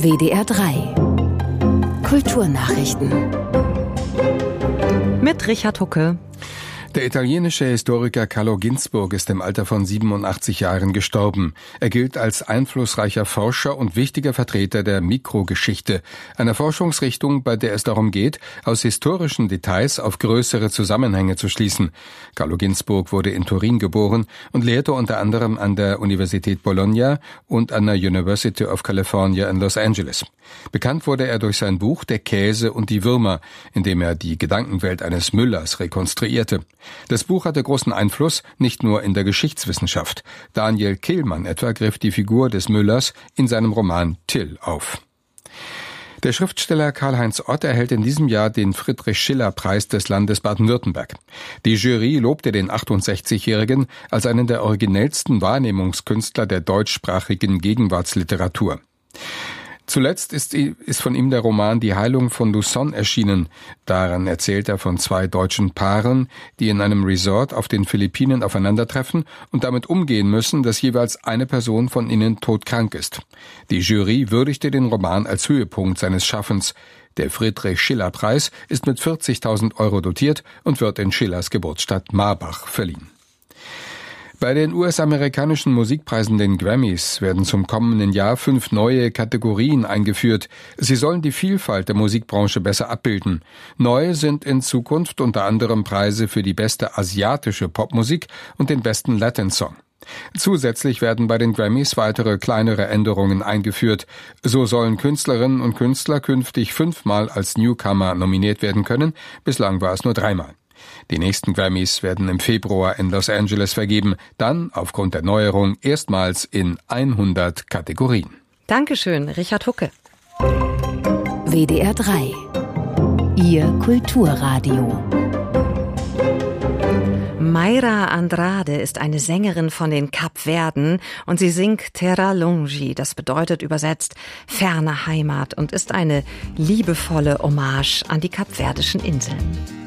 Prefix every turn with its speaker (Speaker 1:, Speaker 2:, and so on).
Speaker 1: WDR 3 Kulturnachrichten
Speaker 2: mit Richard Hucke.
Speaker 3: Der italienische Historiker Carlo Ginzburg ist im Alter von 87 Jahren gestorben. Er gilt als einflussreicher Forscher und wichtiger Vertreter der Mikrogeschichte, einer Forschungsrichtung, bei der es darum geht, aus historischen Details auf größere Zusammenhänge zu schließen. Carlo Ginzburg wurde in Turin geboren und lehrte unter anderem an der Universität Bologna und an der University of California in Los Angeles. Bekannt wurde er durch sein Buch Der Käse und die Würmer, in dem er die Gedankenwelt eines Müllers rekonstruierte. Das Buch hatte großen Einfluss, nicht nur in der Geschichtswissenschaft. Daniel Kehlmann etwa griff die Figur des Müllers in seinem Roman Till auf. Der Schriftsteller Karl-Heinz Ott erhält in diesem Jahr den Friedrich-Schiller-Preis des Landes Baden-Württemberg. Die Jury lobte den 68-Jährigen als einen der originellsten Wahrnehmungskünstler der deutschsprachigen Gegenwartsliteratur. Zuletzt ist von ihm der Roman Die Heilung von Luzon erschienen. Darin erzählt er von zwei deutschen Paaren, die in einem Resort auf den Philippinen aufeinandertreffen und damit umgehen müssen, dass jeweils eine Person von ihnen todkrank ist. Die Jury würdigte den Roman als Höhepunkt seines Schaffens. Der Friedrich-Schiller-Preis ist mit 40.000 € dotiert und wird in Schillers Geburtsstadt Marbach verliehen. Bei den US-amerikanischen Musikpreisen, den Grammys, werden zum kommenden Jahr 5 neue Kategorien eingeführt. Sie sollen die Vielfalt der Musikbranche besser abbilden. Neu sind in Zukunft unter anderem Preise für die beste asiatische Popmusik und den besten Latin-Song. Zusätzlich werden bei den Grammys weitere kleinere Änderungen eingeführt. So sollen Künstlerinnen und Künstler künftig 5-mal als Newcomer nominiert werden können. Bislang war es nur 3-mal. Die nächsten Grammys werden im Februar in Los Angeles vergeben, dann aufgrund der Neuerung erstmals in 100 Kategorien.
Speaker 2: Dankeschön, Richard Hucke.
Speaker 1: WDR 3 Ihr Kulturradio.
Speaker 2: Mayra Andrade ist eine Sängerin von den Kapverden und sie singt Terra Longi, das bedeutet übersetzt ferne Heimat und ist eine liebevolle Hommage an die kapverdischen Inseln.